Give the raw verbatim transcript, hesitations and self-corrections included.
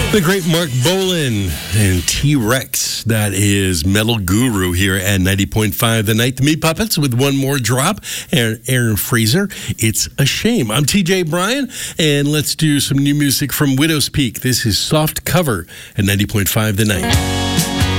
The great Mark Bolan and T-Rex. That is Metal Guru here at ninety point five The Night. The Meat Puppets with one more drop. Aaron, Aaron Fraser, It's a Shame. I'm T J Bryan, and let's do some new music from Widow's Peak. This is Soft Cover at ninety point five The Night.